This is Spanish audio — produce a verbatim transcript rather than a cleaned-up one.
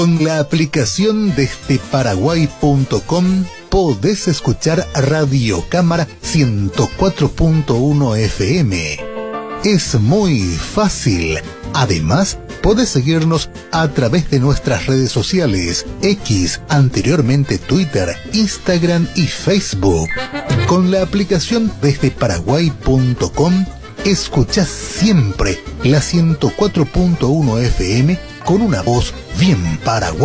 Con la aplicación desde paraguay punto com podés escuchar Radio Cámara ciento cuatro punto uno F M. Es muy fácil. Además, podés seguirnos a través de nuestras redes sociales, X, anteriormente Twitter, Instagram y Facebook. Con la aplicación desde paraguay punto com, escuchás siempre la ciento cuatro punto uno F M con una voz bien paraguaya.